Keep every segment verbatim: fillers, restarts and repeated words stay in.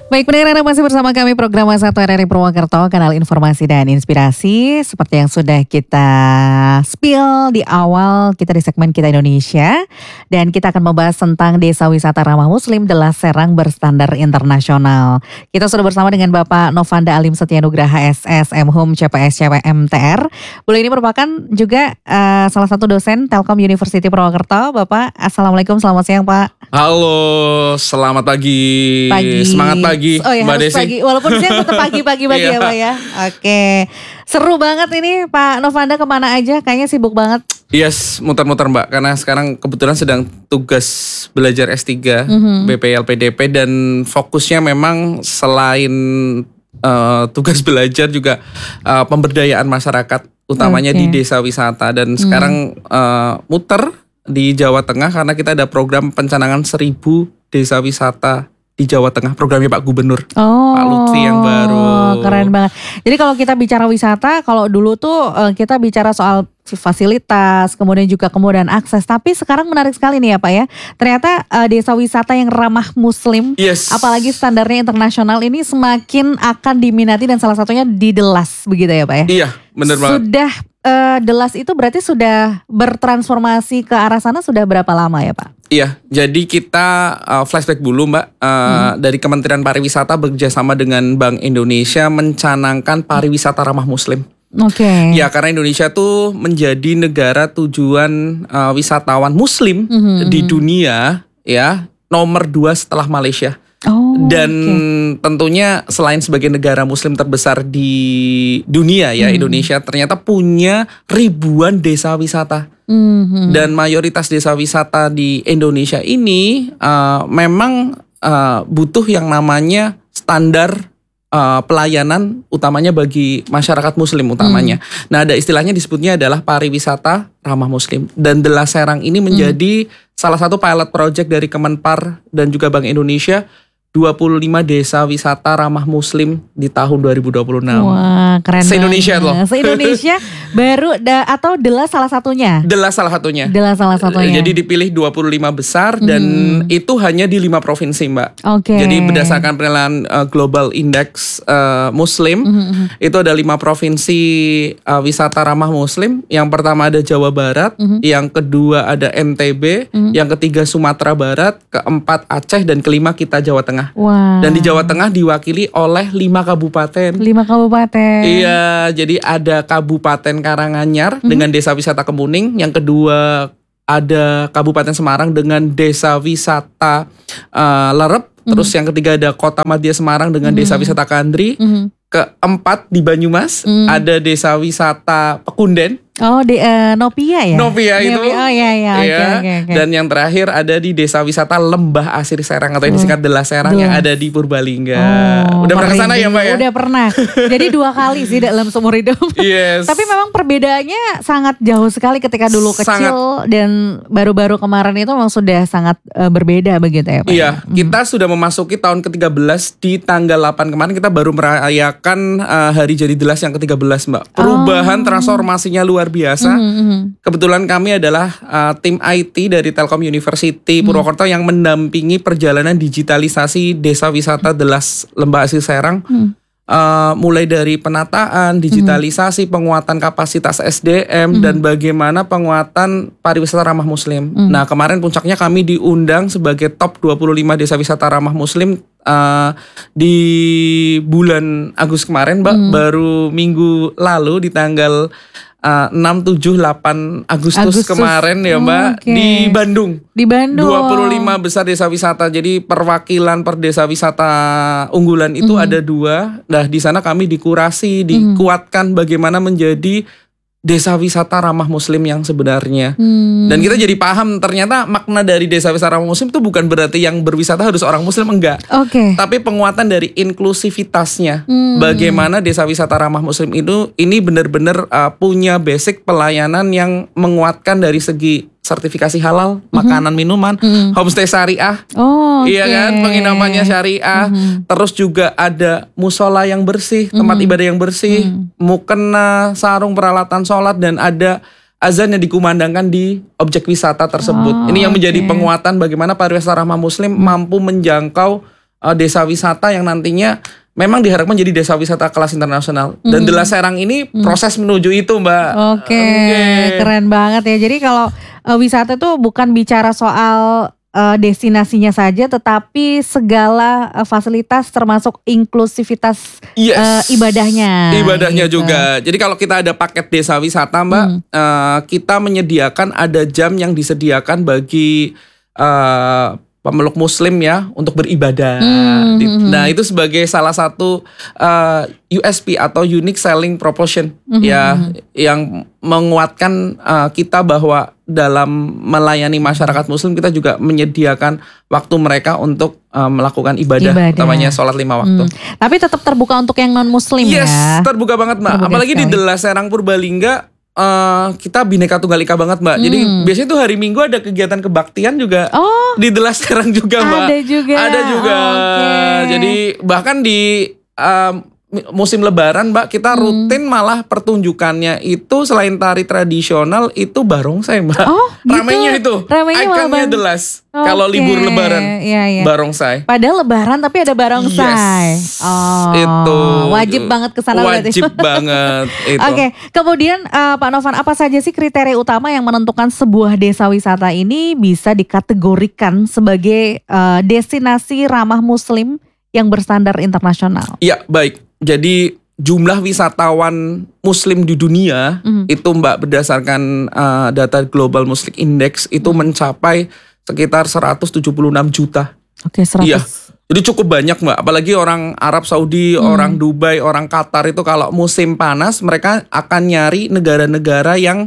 Baik, pendengar Anda masih bersama kami program satu R R I Purwokerto, kanal informasi dan inspirasi. Seperti yang sudah kita spill di awal kita di segmen Kita Indonesia. Dan kita akan membahas tentang Desa Wisata Ramah Muslim Delas Serang berstandar internasional. Kita sudah bersama dengan Bapak Novanda Alim Setyanugraha S S M Hum C P S C W M T R. Beliau ini merupakan juga uh, salah satu dosen Telkom University Purwokerto. Bapak, Assalamualaikum, selamat siang Pak. Halo, selamat pagi. Pagi. Semangat pagi, oh, ya, Mbak harus Desi. Pagi. Walaupun siang tetap pagi-pagi-pagi ya Pak ya. Oke, seru banget ini Pak Novanda, kemana aja? Kayaknya sibuk banget. Yes, muter-muter Mbak. Karena sekarang kebetulan sedang tugas belajar S tiga, Mm-hmm. B P L P D P. Dan fokusnya memang selain uh, tugas belajar juga uh, pemberdayaan masyarakat. Utamanya Okay. di desa wisata. Dan sekarang uh, muter di Jawa Tengah karena kita ada program pencanangan seribu desa wisata di Jawa Tengah, programnya Pak Gubernur, Oh, Pak Lutfi yang baru. Keren banget. Jadi kalau kita bicara wisata, kalau dulu tuh uh, kita bicara soal fasilitas, kemudian juga kemudahan akses. Tapi sekarang menarik sekali nih ya Pak ya. Ternyata uh, desa wisata yang ramah Muslim, Yes. apalagi standarnya internasional ini semakin akan diminati dan salah satunya di Delas, begitu ya Pak ya. Iya, bener banget. Sudah uh, Delas itu berarti sudah bertransformasi ke arah sana sudah berapa lama ya Pak? Iya, jadi kita uh, flashback dulu Mbak, uh, hmm. dari Kementerian Pariwisata bekerjasama dengan Bank Indonesia mencanangkan pariwisata ramah Muslim. Oke. Okay. Ya, karena Indonesia tuh menjadi negara tujuan uh, wisatawan Muslim Mm-hmm. di dunia, ya nomor dua setelah Malaysia. Oh, Dan okay. tentunya selain sebagai negara Muslim terbesar di dunia ya, Hmm. Indonesia ternyata punya ribuan desa wisata. Mm-hmm. Dan mayoritas desa wisata di Indonesia ini uh, memang uh, butuh yang namanya standar uh, pelayanan utamanya bagi masyarakat Muslim utamanya. Hmm. Nah, ada istilahnya disebutnya adalah pariwisata ramah Muslim. Dan Delas Serang ini menjadi hmm. salah satu pilot project dari Kemenpar dan juga Bank Indonesia. dua puluh lima desa wisata ramah Muslim di tahun dua ribu dua puluh enam. Wah, keren banget. Se-Indonesia loh. Se-Indonesia baru da, atau Delas salah satunya? Delas salah satunya. Delas salah satunya. Jadi dipilih dua puluh lima besar dan Hmm. itu hanya di lima provinsi Mbak. Oke. Jadi berdasarkan penilaian uh, Global Index uh, Muslim, Mm-hmm. itu ada lima provinsi uh, wisata ramah Muslim. Yang pertama ada Jawa Barat, Mm-hmm. yang kedua ada N T B, Mm-hmm. yang ketiga Sumatera Barat, keempat Aceh, dan kelima kita Jawa Tengah. Wah. Dan di Jawa Tengah diwakili oleh lima kabupaten. Lima kabupaten. Iya, jadi ada Kabupaten Karanganyar Mm-hmm. dengan Desa Wisata Kemuning. Yang kedua ada Kabupaten Semarang dengan Desa Wisata uh, Lerep. Mm-hmm. Terus yang ketiga ada Kota Madya Semarang dengan Mm-hmm. Desa Wisata Kandri. Mm-hmm. Keempat di Banyumas Mm. ada Desa Wisata Pekunden. Oh, di uh, Novia ya? Novia itu. Oh iya iya. Oke Iya. oke oke. Dan yang terakhir ada di Desa Wisata Lembah Asir Serang atau yang disingkat Delas Serang yang Delas. ada di Purbalingga. Oh, Udah pernah kesana ya Mbak ya? Udah pernah. Jadi dua kali sih dalam seumur hidup. Yes. Tapi memang perbedaannya sangat jauh sekali ketika dulu Sangat. kecil dan baru-baru kemarin itu memang sudah sangat uh, berbeda begitu ya Pak? Iya, kita sudah memasuki tahun ke tiga belas di tanggal delapan kemarin kita baru merayakan uh, hari jadi Delas yang ke tiga belas Mbak. Perubahan Oh. transformasinya luar biasa. Mm-hmm. Kebetulan kami adalah uh, tim I T dari Telkom University Purwokerto yang mendampingi perjalanan digitalisasi desa wisata Delas Lembah Asir Serang. Mm. Uh, mulai dari penataan, digitalisasi, penguatan kapasitas S D M, dan bagaimana penguatan pariwisata ramah Muslim. Nah, kemarin puncaknya kami diundang sebagai top dua puluh lima desa wisata ramah Muslim uh, di bulan Agustus kemarin, Mbak. Baru minggu lalu di tanggal uh, enam, tujuh, delapan Agustus, Agustus. kemarin ya Mbak, Oke. di Bandung. Di Bandung. dua puluh lima besar desa wisata. Jadi perwakilan per desa wisata unggulan itu Mm-hmm. ada dua. Nah, di sana kami dikurasi, dikuatkan bagaimana menjadi desa wisata ramah Muslim yang sebenarnya. Hmm. Dan kita jadi paham ternyata makna dari desa wisata ramah Muslim itu bukan berarti yang berwisata harus orang Muslim, enggak. Oke. Tapi penguatan dari inklusivitasnya. Hmm. Bagaimana desa wisata ramah Muslim itu ini benar-benar uh, punya basic pelayanan yang menguatkan dari segi sertifikasi halal, makanan, minuman, Mm-hmm. homestay syariah. Oh, Iya oke. kan, penginapannya syariah. Mhm. Terus juga ada musola yang bersih, tempat ibadah yang bersih, mukena, sarung, peralatan sholat, dan ada azan yang dikumandangkan di objek wisata tersebut. Oh, Ini yang menjadi oke. penguatan bagaimana pariwisata ramah Muslim mampu menjangkau uh, desa wisata yang nantinya memang diharapkan jadi desa wisata kelas internasional. Dan Hmm. Delas Serang ini proses menuju itu, Mbak. Oke, Oke. keren banget ya. Jadi kalau uh, wisata tuh bukan bicara soal uh, destinasinya saja, tetapi segala uh, fasilitas termasuk inklusivitas Yes. uh, ibadahnya. Ibadahnya gitu. juga. Jadi kalau kita ada paket desa wisata, Mbak, Hmm. eh, kita menyediakan ada jam yang disediakan bagi eh, pemeluk Muslim ya untuk beribadah. Hmm, Di- hmm, hmm. Nah itu sebagai salah satu eh, U S P atau unique selling proposition Hmm, ya, hmm. yang menguatkan eh, kita bahwa dalam melayani masyarakat Muslim kita juga menyediakan waktu mereka untuk eh, melakukan ibadah, Ibadah. utamanya sholat lima waktu. Hmm. Tapi tetap terbuka untuk yang non Muslim Yes, ya. terbuka banget Mbak. Terbuka Apalagi di sekali. Delas Serang Purbalingga eh, kita bineka tunggal ika banget Mbak. Jadi Hmm. biasanya tuh hari Minggu ada kegiatan kebaktian juga Oh, di Delas Serang juga Mbak. ada juga. Ada juga. Oke. Jadi bahkan di em, musim Lebaran Mbak kita Hmm. rutin malah pertunjukannya itu selain tari tradisional itu barongsai Mbak. Oh, gitu. Ramainya itu. Ramainya malah Ikonnya bang- Delas. Kalau Oke, libur Lebaran iya, iya. barongsai. Padahal Lebaran tapi ada barongsai. Yes. Oh, Itu wajib banget kesana berarti. Wajib banget itu. Oke, kemudian eh, Pak Novan, apa saja sih kriteria utama yang menentukan sebuah desa wisata ini bisa dikategorikan sebagai eh, destinasi ramah Muslim yang berstandar internasional? Ya baik, jadi jumlah wisatawan Muslim di dunia Mhm. itu Mbak berdasarkan uh, data Global Muslim Index itu mencapai sekitar seratus tujuh puluh enam juta. Oke, seratus. Iya, jadi cukup banyak Mbak. Apalagi orang Arab Saudi, orang Dubai, orang Qatar itu kalau musim panas mereka akan nyari negara-negara yang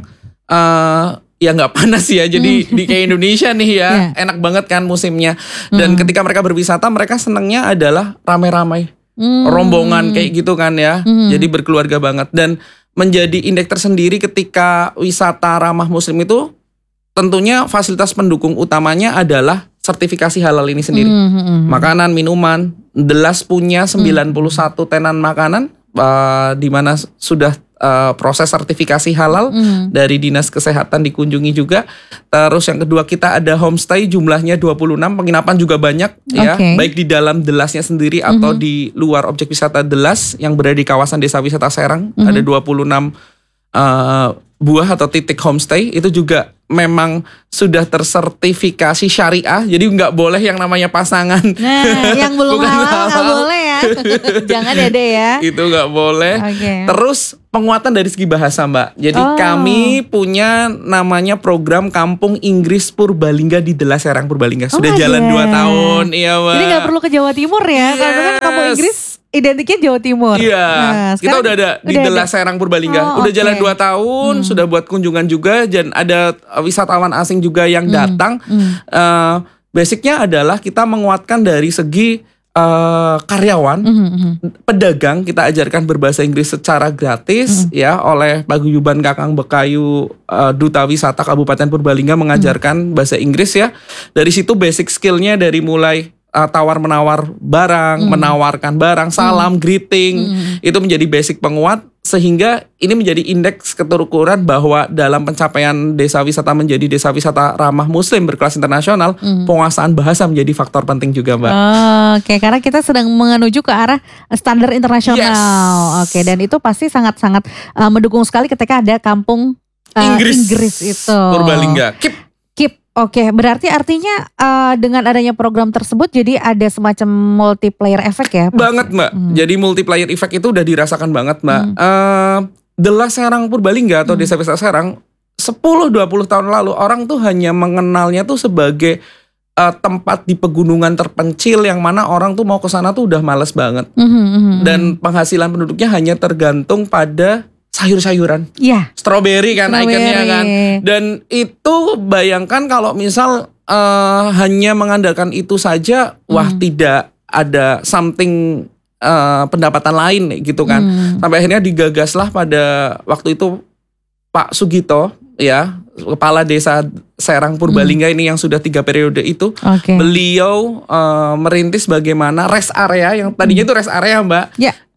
uh, ya nggak panas ya. Jadi di kayak Indonesia nih ya, enak banget kan musimnya. Dan ketika mereka berwisata mereka senangnya adalah ramai-ramai. Hmm. Rombongan kayak gitu kan ya. Jadi berkeluarga banget. Dan menjadi indeks tersendiri ketika wisata ramah Muslim itu tentunya fasilitas pendukung utamanya adalah sertifikasi halal ini sendiri. Hmm, hmm, hmm. Makanan, minuman, Delas punya sembilan puluh satu tenan makanan uh, di mana sudah uh, proses sertifikasi halal Hmm. dari Dinas Kesehatan dikunjungi juga. Terus yang kedua kita ada homestay jumlahnya dua puluh enam, penginapan juga banyak ya, Oke. baik di dalam Delasnya sendiri atau di luar objek wisata Delas yang berada di kawasan Desa Wisata Serang. Ada dua puluh enam uh, buah atau titik homestay itu juga memang sudah tersertifikasi syariah, jadi nggak boleh yang namanya pasangan. Nah, yang belum Bukan halal nggak halal. boleh ya. Jangan ya deh ya. Itu nggak boleh. Oke. Terus penguatan dari segi bahasa Mbak. Jadi Oh. kami punya namanya program Kampung Inggris Purbalingga di Delas Serang Purbalingga. Sudah Oh, jalan ada. dua tahun, iya Mbak. Jadi nggak perlu ke Jawa Timur ya, karena kan kampung Yes. Inggris identiknya Jawa Timur. Iya, Nah, kita sekarang udah ada di udah Delas ada. Serang Purbalingga. Oh, udah oke. jalan dua tahun, sudah buat kunjungan juga dan ada uh, wisatawan asing juga yang datang. Uh, basicnya adalah kita menguatkan dari segi uh, karyawan, Mhm, mhm. pedagang kita ajarkan berbahasa Inggris secara gratis ya oleh Paguyuban Kakang Bekayu uh, Duta Wisata Kabupaten Purbalingga mengajarkan bahasa Inggris ya. Dari situ basic skillnya dari mulai uh, tawar-menawar barang, menawarkan barang, salam, greeting, itu menjadi basic penguat sehingga ini menjadi indeks keterukuran bahwa dalam pencapaian desa wisata menjadi desa wisata ramah Muslim berkelas internasional, penguasaan bahasa menjadi faktor penting juga Mbak. Oke, karena kita sedang menuju ke arah standar internasional. Yes. Oke, dan itu pasti sangat-sangat uh, mendukung sekali ketika ada kampung uh, Inggris. Inggris itu. Purbalingga. Keep. Keep. Oke, berarti artinya uh, dengan adanya program tersebut jadi ada semacam multiplayer effect ya? Pak? Banget Mbak. Jadi multiplier effect itu udah dirasakan banget Mbak. Eh, Delas Serang Purbalingga atau Desa Wisata Serang sepuluh dua puluh tahun lalu orang tuh hanya mengenalnya tuh sebagai eh, tempat di pegunungan terpencil yang mana orang tuh mau ke sana tuh udah males banget. Mhm, mhm. Dan penghasilan penduduknya hanya tergantung pada sayur-sayuran. Iya. Strawberry kan Strawberry. ikonnya kan. Dan itu bayangkan kalau misal eh, hanya mengandalkan itu saja, wah tidak ada something eh, pendapatan lain gitu kan. Hmm. Sampai akhirnya digagaslah pada waktu itu Pak Sugito ya, Kepala Desa Serang Purbalingga ini yang sudah tiga periode itu. Oke. Beliau eh, merintis bagaimana rest area yang tadinya itu rest area Mbak. Ya.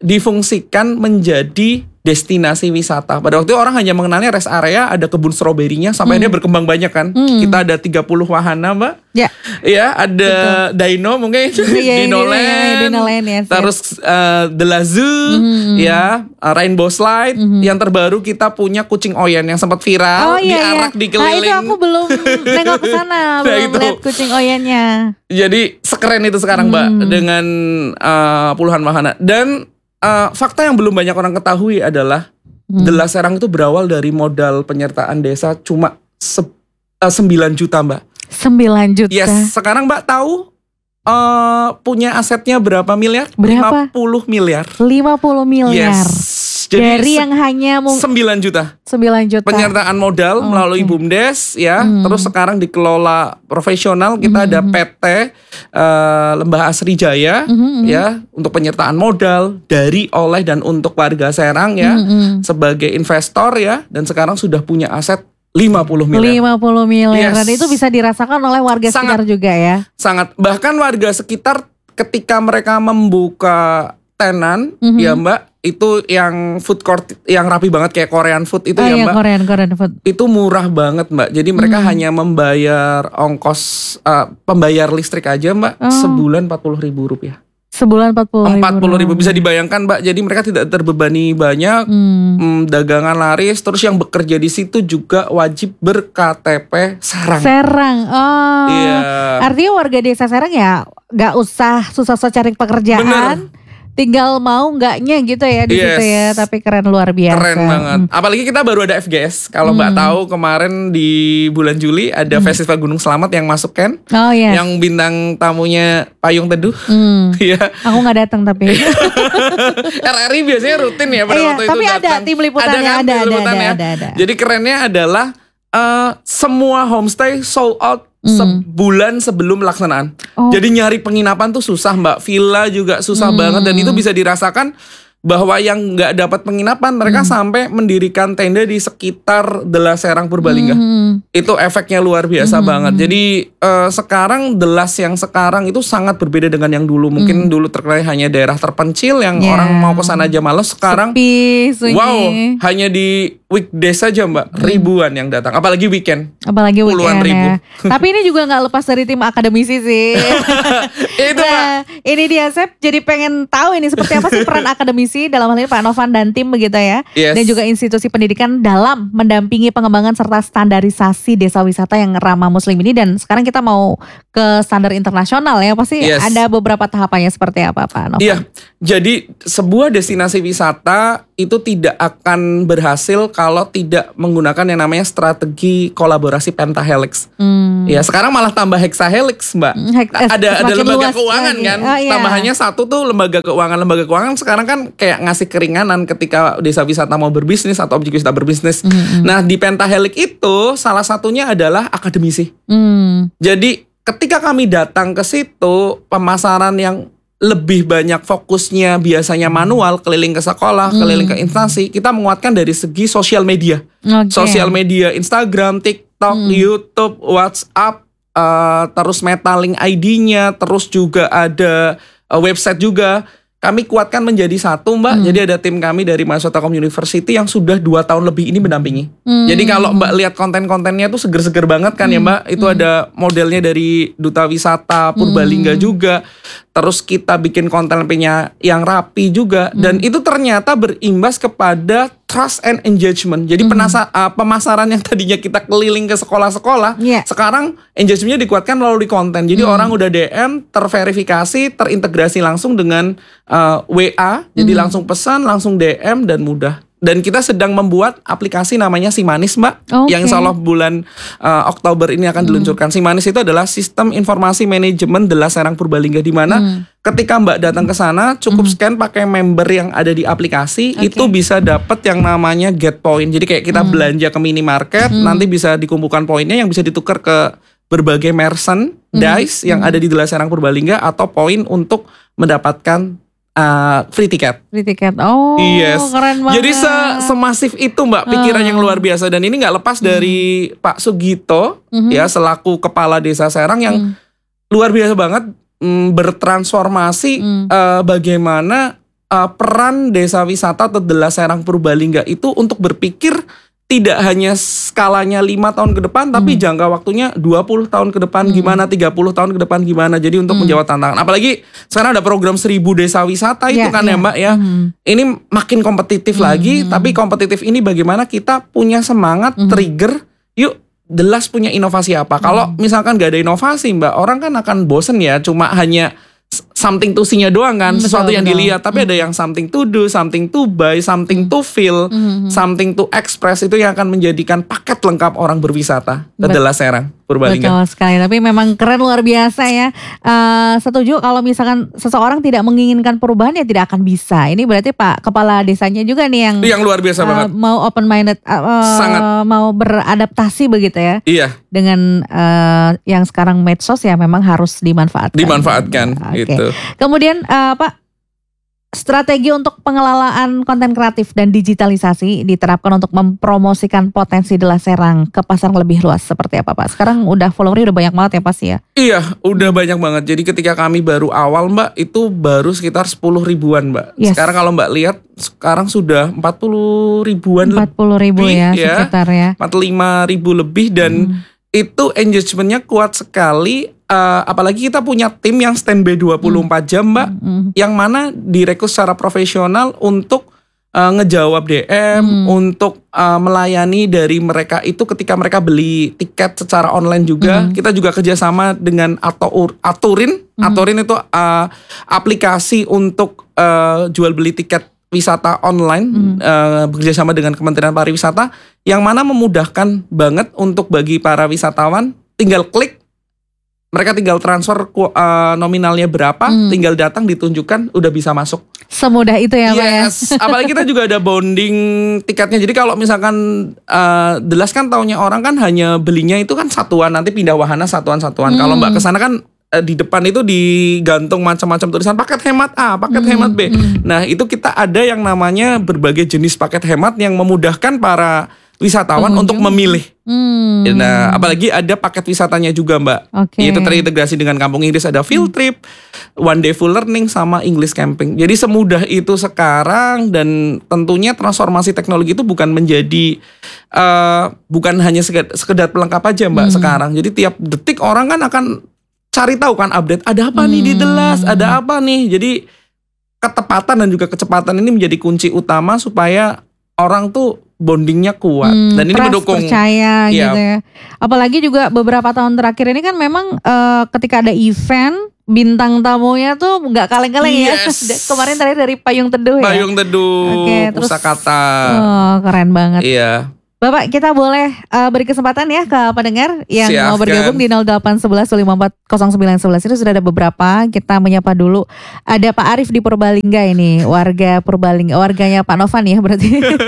difungsikan menjadi destinasi wisata. Pada waktu itu orang hanya mengenalnya rest area, ada kebun stroberinya, sampai hmm. dia berkembang banyak kan. Hmm. Kita ada tiga puluh wahana, Mbak. Ya, ya ada betul. Dino mungkin, yeah, Dinoland, yeah, Dinoland yes, terus uh, The Lazoo, hmm. ya, uh, Rainbow Slide. Hmm. Yang terbaru kita punya Kucing Oyen yang sempat viral, oh, iya, diarak iya. dikeliling. Nah itu aku belum nengok ke sana, belum nah, lihat Kucing Oyennya. Jadi sekeren itu sekarang, Mbak, hmm. dengan uh, puluhan wahana. Dan Uh, fakta yang belum banyak orang ketahui adalah hmm. Della Serang itu berawal dari modal penyertaan desa cuma se- uh, sembilan juta, Mbak. sembilan juta. Yes, sekarang Mbak tahu uh, punya asetnya berapa miliar? Berapa? lima puluh miliar. lima puluh miliar. Yes. Jadi dari yang hanya mung- sembilan juta. sembilan juta. Penyertaan modal oh, melalui okay. BUMDes ya. Hmm. Terus sekarang dikelola profesional. Kita hmm. ada P T uh, Lembah Asri Jaya hmm. ya untuk penyertaan modal dari, oleh dan untuk warga Serang ya hmm. sebagai investor ya, dan sekarang sudah punya aset lima puluh miliar. lima puluh miliar. Yes. Dan itu bisa dirasakan oleh warga sangat, sekitar juga ya. Sangat. Bahkan warga sekitar ketika mereka membuka tenan mm-hmm. ya Mbak, itu yang food court yang rapi banget kayak Korean food itu oh, ya iya, Mbak. Korean Korean food. Itu murah banget Mbak. Jadi mereka hmm. hanya membayar ongkos uh, pembayar listrik aja Mbak oh. sebulan empat puluh ribu rupiah. Sebulan empat puluh ribu. empat puluh ribu bisa dibayangkan Mbak. Jadi mereka tidak terbebani banyak, hmm. Hmm, dagangan laris. Terus yang bekerja di situ juga wajib ber-K T P Serang. Serang, oh. Iya. Artinya warga desa Serang ya gak usah susah-susah cari pekerjaan. Bener. Tinggal mau enggaknya gitu ya di yes. situ ya, tapi keren luar biasa. Keren banget. Hmm. Apalagi kita baru ada F G S. Kalau hmm. Mbak tahu kemarin di bulan Juli ada hmm. Festival Gunung Selamat yang masuk kan? Oh iya. Yang bintang tamunya Payung Teduh. Iya. Hmm. Aku nggak datang tapi. R R I biasanya rutin ya pada iya, waktu tapi itu ada datang. tim liputannya, ada kan ada, tim ada, liputannya. Ada, ada, ada. Jadi kerennya adalah uh, semua homestay sold out Mm. sebulan sebelum pelaksanaan. Oh. Jadi nyari penginapan tuh susah Mbak. Villa juga susah mm. banget. Dan itu bisa dirasakan bahwa yang gak dapat penginapan mereka mm. sampai mendirikan tenda di sekitar Della Serang Purbalingga. Mm. Itu efeknya luar biasa mm. banget. Jadi uh, sekarang Delas yang sekarang itu sangat berbeda dengan yang dulu. Mungkin mm. dulu terkenal hanya daerah terpencil yang yeah. orang mau kesana aja males. Sekarang sepi, sunyi. Wow, hanya di weekdays saja Mbak, ribuan yang datang. Apalagi weekend. Apalagi puluhan weekend ribu. Ya. Tapi ini juga gak lepas dari tim akademisi sih. Itu nah, Mbak. Ini dia Sep, jadi pengen tahu ini seperti apa sih peran akademisi dalam hal ini Pak Novan dan tim begitu ya. Yes. Dan juga institusi pendidikan dalam mendampingi pengembangan serta standarisasi desa wisata yang ramah muslim ini. Dan sekarang kita mau ke standar internasional ya. Pasti yes. ada beberapa tahapannya seperti apa Pak Novan. Iya, jadi sebuah destinasi wisata itu tidak akan berhasil kalau tidak menggunakan yang namanya strategi kolaborasi pentahelix. Hmm. Ya sekarang malah tambah hexahelix Mbak. Hek, ada ada lembaga keuangan lagi. Kan. Oh, iya. Tambahannya satu tuh lembaga keuangan. Lembaga keuangan sekarang kan kayak ngasih keringanan ketika desa wisata mau berbisnis atau objek wisata berbisnis. Hmm. Nah di pentahelix itu salah satunya adalah akademisi. Hmm. Jadi ketika kami datang ke situ, pemasaran yang lebih banyak fokusnya biasanya manual, keliling ke sekolah, hmm. keliling ke instansi. Kita menguatkan dari segi sosial media. Okay. Sosial media, Instagram, TikTok, hmm. YouTube, WhatsApp, uh, terus metaling I D-nya, terus juga ada uh, website juga. Kami kuatkan menjadi satu Mbak. Hmm. Jadi ada tim kami dari mahasiswa Telkom University yang sudah dua tahun lebih ini mendampingi. Hmm. Jadi kalau Mbak lihat konten-kontennya tuh seger-seger banget kan hmm. ya Mbak. Itu hmm. ada modelnya dari Duta Wisata Purbalingga hmm. juga. Terus kita bikin kontennya yang rapi juga. Hmm. Dan itu ternyata berimbas kepada trust and engagement. Jadi hmm. penasa, uh, pemasaran yang tadinya kita keliling ke sekolah-sekolah. Yeah. Sekarang engagementnya dikuatkan melalui konten. Jadi hmm. orang udah D M, terverifikasi, terintegrasi langsung dengan uh, W A. Jadi hmm. langsung pesan, langsung D M dan mudah. Dan kita sedang membuat aplikasi namanya Simanis Mbak. Okay. Yang insya Allah bulan uh, Oktober ini akan diluncurkan. Hmm. Simanis itu adalah sistem informasi manajemen Della Serang Purbalingga. Di mana hmm. ketika Mbak datang ke sana cukup hmm. scan pakai member yang ada di aplikasi. Okay. Itu bisa dapat yang namanya get point. Jadi kayak kita hmm. belanja ke minimarket. Hmm. Nanti bisa dikumpulkan poinnya yang bisa ditukar ke berbagai merchandise hmm. yang hmm. ada di Della Serang Purbalingga. Atau poin untuk mendapatkan Uh, free tiket. Free tiket. Oh, yes. Keren banget. Jadi se- semasif itu Mbak, pikiran uh. yang luar biasa. Dan ini gak lepas hmm. dari Pak Sugito hmm. ya selaku kepala desa Serang yang hmm. luar biasa banget mm, bertransformasi hmm. uh, bagaimana uh, peran desa wisata atau Delas Serang Purbalingga itu untuk berpikir tidak hanya skalanya lima tahun ke depan, tapi Hmm. jangka waktunya dua puluh tahun ke depan Hmm. gimana, tiga puluh tahun ke depan gimana. Jadi untuk Hmm. menjawab tantangan. Apalagi sekarang ada program seribu desa wisata itu Ya, kan ya ya. Mbak ya. Hmm. Ini makin kompetitif Hmm. lagi, tapi kompetitif ini bagaimana kita punya semangat, Hmm. trigger, yuk Delas punya inovasi apa. Kalau misalkan gak ada inovasi Mbak, orang kan akan bosen ya, cuma hanya something to see-nya doang kan, Hmm, sesuatu betul, yang betul. dilihat. Tapi ada yang something to do, something to buy, something to feel, Hmm. something to express. Itu yang akan menjadikan paket lengkap orang berwisata ke Bet- Delas Serang Purbalingga. Betul sekali, tapi memang keren luar biasa ya. Eh, setuju kalau misalkan seseorang tidak menginginkan perubahan ya tidak akan bisa. Ini berarti Pak Kepala Desanya juga nih yang Itu yang luar biasa eh, banget. mau open minded, Sangat. mau beradaptasi begitu ya. Iya, Dengan eh, yang sekarang medsos ya memang harus dimanfaatkan. dimanfaatkan Oke. gitu. Kemudian eh, Pak, strategi untuk pengelolaan konten kreatif dan digitalisasi diterapkan untuk mempromosikan potensi Delas Serang ke pasar lebih luas seperti apa Pak? Sekarang udah followernya udah banyak banget ya pasti ya? Iya, udah banyak banget. Jadi ketika kami baru awal Mbak, itu baru sekitar sepuluh ribuan Mbak. Yes. Sekarang kalau Mbak lihat, sekarang sudah empat puluh ribuan empat puluh ribu lebih, ya ya. sekitar ya. empat puluh lima ribu lebih dan itu engagementnya kuat sekali. Eh, apalagi kita punya tim yang standby dua puluh empat jam Mbak, Mm. yang mana direkrut secara profesional untuk eh, ngejawab D M, untuk eh, melayani dari mereka itu ketika mereka beli tiket secara online juga. Kita juga kerjasama dengan Atur, Aturin, Aturin itu eh, aplikasi untuk eh, jual beli tiket wisata online, eh, bekerjasama dengan Kementerian Pariwisata, yang mana memudahkan banget untuk bagi para wisatawan, tinggal klik, mereka tinggal transfer ku- eh, nominalnya berapa, tinggal datang ditunjukkan, udah bisa masuk. Semudah itu ya Pak ya? Yes, apalagi kita juga ada bonding tiketnya. Jadi kalau misalkan uh, Delas kan taunya orang kan hanya belinya itu kan satuan, nanti pindah wahana satuan-satuan. Kalau Mbak kesana kan uh, di depan itu digantung macam-macam tulisan paket hemat A, paket hemat B. Nah itu kita ada yang namanya berbagai jenis paket hemat yang memudahkan para wisatawan untuk memilih. Hmm. Nah, apalagi ada paket wisatanya juga Mbak. Oke. Itu terintegrasi dengan Kampung Inggris, ada field trip, one day full learning, sama English camping. Jadi semudah itu sekarang, dan tentunya transformasi teknologi itu bukan menjadi uh, bukan hanya sekedar, sekedar pelengkap aja Mbak sekarang. Jadi tiap detik orang kan akan cari tahu kan update ada apa nih di Delas, ada apa nih. Jadi ketepatan dan juga kecepatan ini menjadi kunci utama supaya orang tuh bondingnya kuat. Hmm, Dan ini trust, mendukung. percaya Iya. gitu ya. Apalagi juga beberapa tahun terakhir ini kan memang eh, ketika ada event bintang tamunya tuh nggak kaleng-kaleng ya. Yes. Kemarin tadi dari Payung Teduh ya. Payung Teduh, Oke, terus- Pusakata. Oh, keren banget. Iya. Bapak, kita boleh eh, beri kesempatan ya ke pendengar yang mau Siapkan. bergabung di nol delapan satu satu lima empat nol sembilan satu satu. Itu sudah ada beberapa. Kita menyapa dulu. Ada Pak Arif di Purbalingga ini, warga Purbalingga, warganya Pak Novan ya berarti.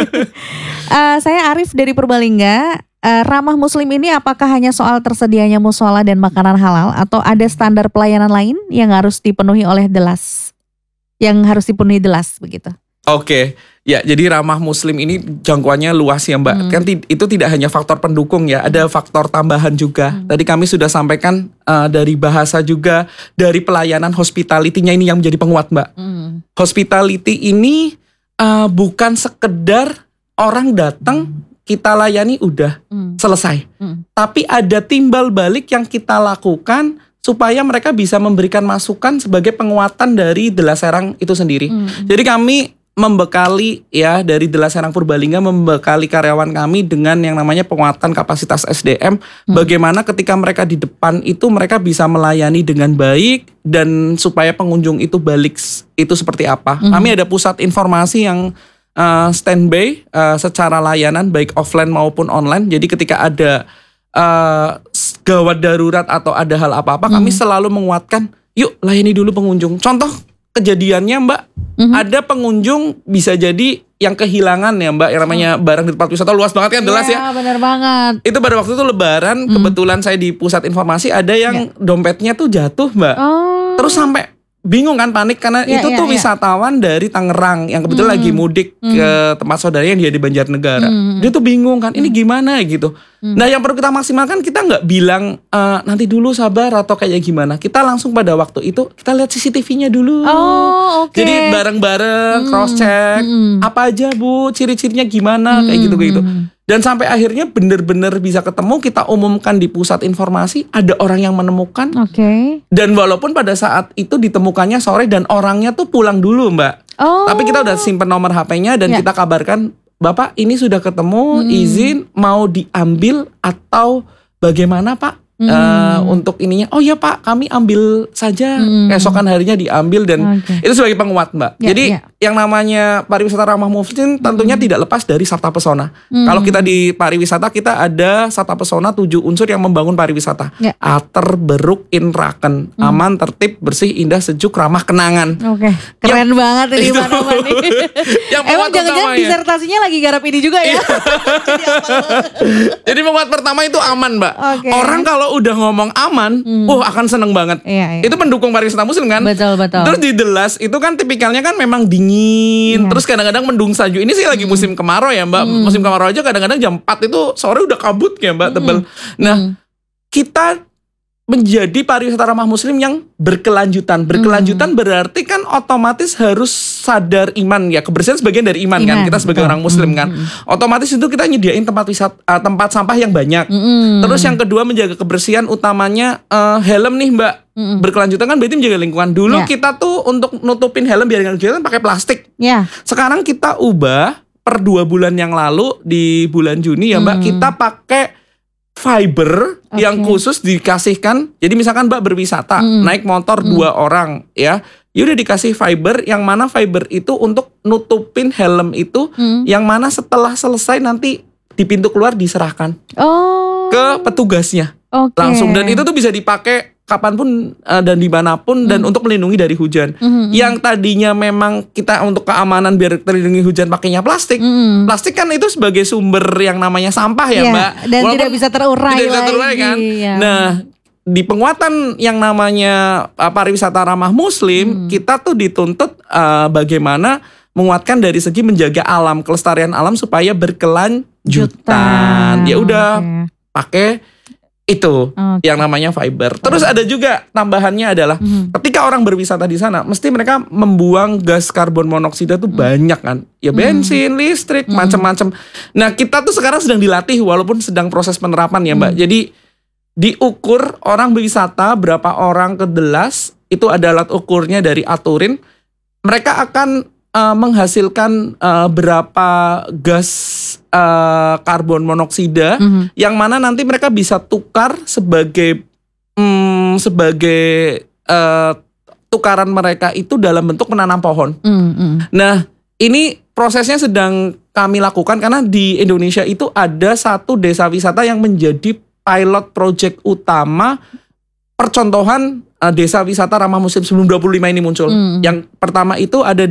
Eh, saya Arif dari Purbalingga. Eh, ramah Muslim ini apakah hanya soal tersedianya musola dan makanan halal atau ada standar pelayanan lain yang harus dipenuhi oleh Delas? Yang harus dipenuhi Delas begitu. Oke, ya jadi ramah Muslim ini jangkauannya luas ya Mbak. Kan ti- itu tidak hanya faktor pendukung ya, ada faktor tambahan juga. Tadi kami sudah sampaikan uh, dari bahasa juga, dari pelayanan hospitality-nya ini yang menjadi penguat Mbak. Hospitality ini uh, bukan sekedar orang datang kita layani udah selesai. Tapi ada timbal balik yang kita lakukan supaya mereka bisa memberikan masukan sebagai penguatan dari Delas Serang itu sendiri. Jadi kami membekali ya dari Delas Serang Purbalingga membekali karyawan kami dengan yang namanya penguatan kapasitas S D M. Bagaimana ketika mereka di depan itu mereka bisa melayani dengan baik dan supaya pengunjung itu balik itu seperti apa. Kami ada pusat informasi yang uh, standby uh, secara layanan baik offline maupun online. Jadi ketika ada uh, gawat darurat atau ada hal apa-apa, kami selalu menguatkan, yuk layani dulu pengunjung. Contoh kejadiannya Mbak, ada pengunjung bisa jadi yang kehilangan ya Mbak, yang namanya barang di tempat wisata luas banget kan Delas ya. Iya, benar banget. Itu pada waktu itu lebaran, kebetulan saya di pusat informasi ada yang dompetnya tuh jatuh Mbak. Oh. Terus sampai bingung kan, panik karena Ya, itu ya, tuh ya. wisatawan dari Tangerang yang kebetulan Hmm. lagi mudik Hmm. ke tempat saudaranya yang dia di Banjarnegara. Hmm. Dia tuh bingung kan, ini gimana gitu. Hmm. Nah yang perlu kita maksimalkan, kita nggak bilang e, nanti dulu sabar atau kayak gimana. Kita langsung pada waktu itu kita lihat C C T V-nya dulu. Oh, oke. Jadi bareng-bareng Hmm. cross check Hmm. apa aja Bu, ciri-cirinya gimana, kayak gitu kayak gitu. Hmm. Dan sampai akhirnya bener-bener bisa ketemu, kita umumkan di pusat informasi, ada orang yang menemukan. Oke. Dan walaupun pada saat itu ditemukannya sore dan orangnya tuh pulang dulu Mbak. Oh. Tapi kita udah simpen nomor H P-nya dan Ya. kita kabarkan, Bapak ini sudah ketemu, Hmm. izin mau diambil atau bagaimana Pak? Hmm. Eh, untuk ininya, oh ya Pak, kami ambil saja. Hmm. Keesokan harinya diambil dan Oke. itu sebagai penguat Mbak. Ya, Jadi ya. yang namanya pariwisata ramah muslim tentunya tidak lepas dari Sarta Pesona. Hmm. Kalau kita di pariwisata, kita ada Sarta Pesona tujuh unsur yang membangun pariwisata. Ya. Ater, beruk, inraken, aman, tertib, bersih, indah, sejuk, ramah, kenangan. Oke, keren banget ini itu. Pak Noman nih. Yang Emang penguat jangan-jangan utamanya. disertasinya lagi garap ini juga ya? Jadi apa? Jadi penguat pertama itu aman Mbak. Oke. Orang kalau udah ngomong aman, wah akan seneng banget. Iya, iya. Itu pendukung pariwisata muslim kan? Betul, betul. Terus di The Last itu kan tipikalnya kan memang dingin. Iya. Terus kadang-kadang mendung salju. Ini sih lagi musim kemarau ya Mbak. Musim kemarau aja kadang-kadang jam empat itu sore udah kabut ya Mbak, tebel. Nah, kita menjadi pariwisata ramah muslim yang berkelanjutan. Berkelanjutan berarti kan otomatis harus sadar iman ya. Kebersihan sebagian dari iman, kan. Iman, Kita sebagai betul. orang muslim kan. Otomatis itu kita nyediain tempat wisata, uh, tempat sampah yang banyak. Mm-mm. Terus yang kedua menjaga kebersihan, utamanya uh, helm nih Mbak. Mm-mm. Berkelanjutan kan berarti menjaga lingkungan. Dulu Ya. kita tuh untuk nutupin helm biar nggak kelihatan pakai plastik. Ya. Sekarang kita ubah per dua bulan yang lalu di bulan Juni ya Mbak, Hmm. kita pakai fiber Oke. yang khusus dikasihkan. Jadi misalkan Mbak berwisata, Hmm. naik motor dua orang ya, ya udah dikasih fiber, yang mana fiber itu untuk nutupin helm itu, Hmm. yang mana setelah selesai nanti di pintu keluar diserahkan Oh. ke petugasnya Oke. langsung, dan itu tuh bisa dipakai kapanpun uh, dan dimanapun dan untuk melindungi dari hujan. Mhm. Yang tadinya memang kita untuk keamanan biar terlindungi hujan pakainya plastik. Mhm. Plastik kan itu sebagai sumber yang namanya sampah ya Iya, Mbak. dan Walaupun tidak bisa terurai tidak bisa terurai lagi, kan. ya. Nah, di penguatan yang namanya uh, pariwisata ramah muslim, kita tuh dituntut uh, bagaimana menguatkan dari segi menjaga alam, kelestarian alam supaya berkelanjutan. Ya udah Oke. pakai itu Oke. yang namanya fiber. Terus ada juga tambahannya adalah Mhm. ketika orang berwisata di sana, mesti mereka membuang gas karbon monoksida tuh banyak kan. Ya bensin, listrik, macam-macam. Nah, kita tuh sekarang sedang dilatih walaupun sedang proses penerapan ya, Mbak. Jadi diukur orang berwisata berapa orang ke The Last, itu ada alat ukurnya dari Aturin. Mereka akan uh, menghasilkan uh, berapa gas uh, karbon monoksida Mhm. yang mana nanti mereka bisa tukar sebagai hmm, sebagai uh, tukaran mereka itu dalam bentuk menanam pohon. Mhm. Nah, ini prosesnya sedang kami lakukan karena di Indonesia itu ada satu desa wisata yang menjadi pilot project utama percontohan uh, desa wisata ramah muslim sebelum dua puluh lima ini muncul. Hmm. Yang pertama itu ada